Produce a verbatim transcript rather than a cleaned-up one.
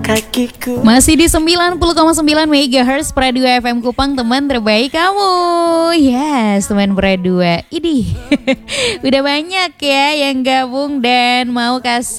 kakiku. Masih di sembilan puluh koma sembilan megahertz Radio F M Kupang, teman terbaik kamu. Yes, teman Pro dua. Idih. Udah banyak ya yang gabung dan mau kasih